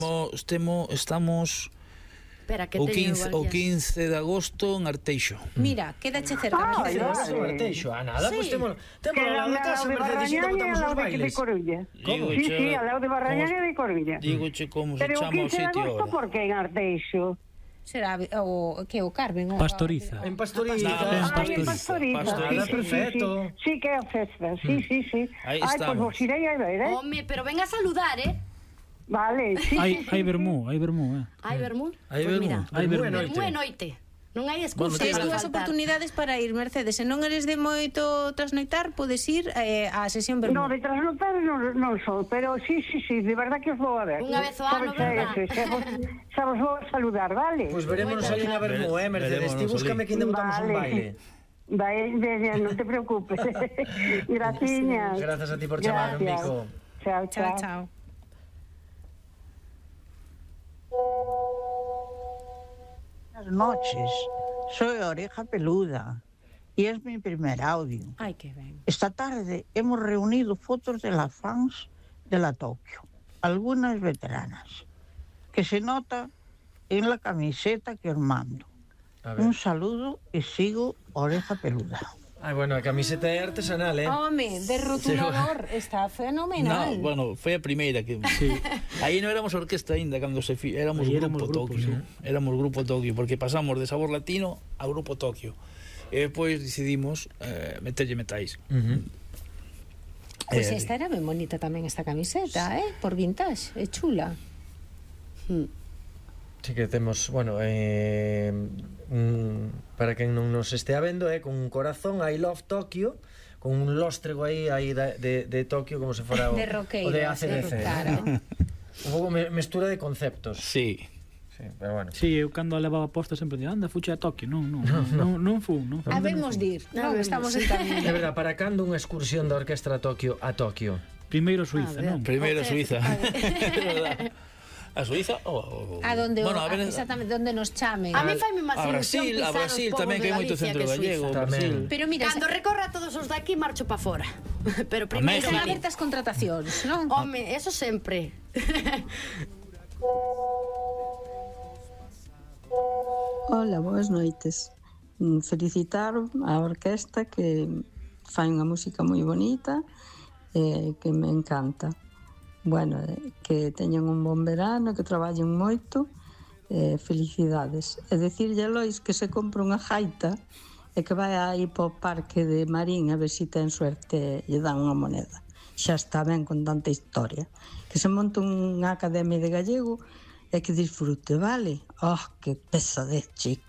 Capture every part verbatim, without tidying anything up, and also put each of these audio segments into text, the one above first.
Estemos, estamos Espera, que o teño quince, igual o días. quince de agosto en Arteixo. Mira, quédache cerca. Ah, Mercedes. vale. Eso, Arteixo, a nada, Sí. pois temos temos Que ao era lado de ao casa, lado de Mercedesita, Barrañaña e botamos ao os lado de, de bailes. Coruña. Digo, Sí, che, sí, ao lado de Barrañaña e de Coruña. Dígoche como se Pero o chama o quince de sitio agosto, ahora. por que en Arteixo? Será o que o Carmen, o Pastoriza. En Pastoriza. No, Ah, Pastoriza. en Pastoriza. Pastoriza, Sí, sí, perfecto. Sí, sí, sí que é a festa. Sí, sí, sí. Ahí Ai, pois estamos. vos irei a ver, eh? Home, pero ven a saludar, eh? Vale, sí, Hai, sí, hai sí, vermú, hai vermú, eh. Hai vermú? Hai Pois vermú. mira, Hai Vermú vermú. e noite. vermú e noite. Non hai Bueno, excusa Tens para dúas faltar. oportunidades para ir, Mercedes. Se non eres de moito trasnoitar, podes ir eh, á sesión vermú. No, de trasnotar non, non sou, pero sí, sí, sí, de verdad que os vou a ver. Unha vez ao ano, Sabes, verdad? eh, Xa vos, xa vos vou a saludar, vale? Pois verémonos aí na Bermú, eh, Mercedes. Ti Verémonos búscame ali. que ainda botamos un Vale. baile. Vai, veña, non te preocupes. Graciñas. Grazas a ti por chamar, un Gracias. bico. Chao, Chao, chao. chao. Buenas noches, soy Oreja Peluda y es mi primer audio. Ai, que ben. Esta tarde hemos reunido fotos de las fans de la Tokio, algunas veteranas, que se nota en la camiseta que os mando. A ver. Un saludo y sigo Oreja Peluda. Ai, bueno, a camiseta é artesanal, eh? Home, de rotulador, está fenomenal. No, bueno, foi a primeira que... Sí. Aí non éramos orquesta ainda cando se fi... éramos Aí grupo éramos grupo, Tokio. sí. Éramos grupo Tokio, porque pasamos de Sabor Latino a grupo Tokio. E depois decidimos eh, meterlle metais. Uh -huh. Pois Eh, esta era ben bonita tamén esta camiseta, eh? Por vintage, é chula. Hmm. Sí que temos, bueno, eh, mm, para quen non nos estea vendo, é eh, con un corazón I love Tokyo, con un lóstrego aí, aí de, de, de Tokio como se fora o De roqueiro, o de A C D C. sí, claro. Un pouco me, mestura de conceptos. Sí. Sí, pero bueno. Sí, eu cando a levaba posta sempre dicía, anda, fuche a Tokio. Non, non, non, non, non fu, non fu. Habemos de ir, non, Habemos. estamos en camino. De verdad, para cando unha excursión da Orquestra Tokio a Tokio? Primeiro Suiza, A ver. non? Primeiro Ok, Suiza. a ver. É verdad. A Suiza ou... A donde, bueno, o, a ver, exactamente, donde nos chamen. A mí faime máis a ilusión Brasil, a pisar Brasil os povos tamén de que hai moito Galicia centro que gallego, Suiza. Brasil. Pero mira, Cando recorra todos os daqui marcho pa fora. Pero primeiro están México. abertas contratacións, non? Home, eso sempre. Hola, boas noites. Mm, Felicitar a orquesta que fai unha música moi bonita e que me encanta. Bueno, eh, que teñan un bon verano, que traballen moito, eh, felicidades. E dicirlle a Lois que se compra unha jaita e que vai aí po parque de Marín a ver se ten suerte e lle dan unha moneda. Xa está ben con tanta historia. Que se monte unha academia de gallego e que disfrute, vale? Oh, que pesadez, chico.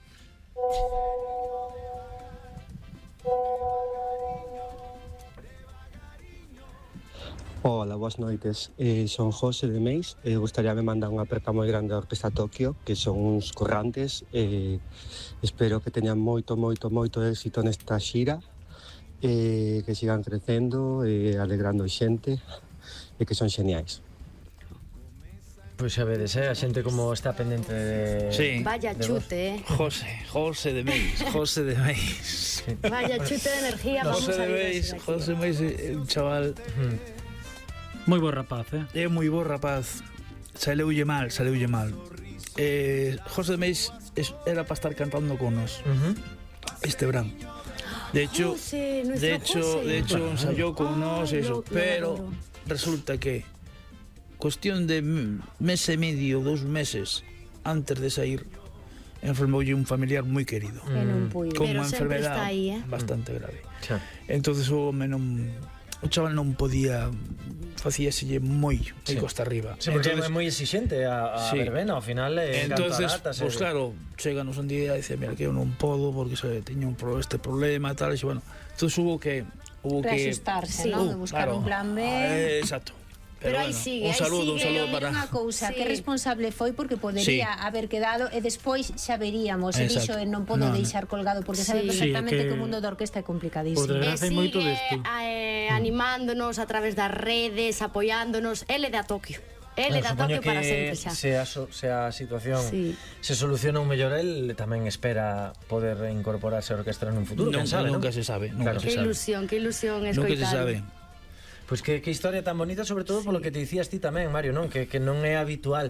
Hola, boas noites. Eh, son José de Meis. Eh, gustaría me mandar unha aperta moi grande a Orquesta Tokio, que son uns currantes. Eh, espero que teñan moito, moito, moito éxito nesta xira, eh, que sigan crecendo, eh, alegrando a xente, e que son xeniais. Pois xa vedes, eh, a xente como está pendente de... Sí. Vaya de chute, eh. José, José de Meis, José de Meis. Vaya chute de energía, vamos José a de ir Meis, desde aquí. José de Meis, é un chaval... Mm. Moi bo rapaz, eh? É moi bo rapaz. Saleulle mal, saleulle mal. Eh, José de Meis es, era para estar cantando con nos Uh -huh. este verán. De hecho, José, nuestro de hecho, José. de hecho ensayó con nos Ay, eso, lo- lo pero adoro. resulta que cuestión de mes e medio, dos meses antes de sair, enfermoulle un familiar moi querido. E non puido. Con Pero unha sempre enfermedad está aí, eh. bastante grave. Xa. Entonces o home non, o chaval non podía, facíaselle moi, moi Sí. costa arriba. Sí, porque Entonces, é moi exixente a, a sí. verbena, ao final é entonces, canto a datas, pues eh. claro, cheganos un día e dice, mira, que eu non podo porque se teño un pro, este problema tal, e xe, bueno, entonces hubo que hubo que Reaxustarse, Sí. non? De Uh, buscar claro. un plan B. Ah, exacto. Pero bueno, aí sigue, un aí saludo, sigue, un saludo Pero para mira unha cousa, Sí. que responsable foi porque podería Sí. haber quedado e despois xa veríamos, e Exacto. dixo, e non podo No, no. deixar colgado porque Sí. sabe perfectamente Sí, que- que... o mundo da orquesta é complicadísimo. Por desgracia, hai moito sigue desto. eh, animándonos a través das redes, apoiándonos. Ele de a Tokio. Ele da Supoño Tokio para que sempre xa. se a, so, se a situación Sí. se soluciona un mellor, el tamén espera poder incorporarse á orquestra nun futuro, nunca, quen sabe, nunca non? se sabe, nunca Claro. se Que sabe. ilusión, que ilusión Nunca se escoitalo. sabe. Pois que, que historia tan bonita, sobre todo polo que te dicías ti tamén, Mario, non? Que, que non é habitual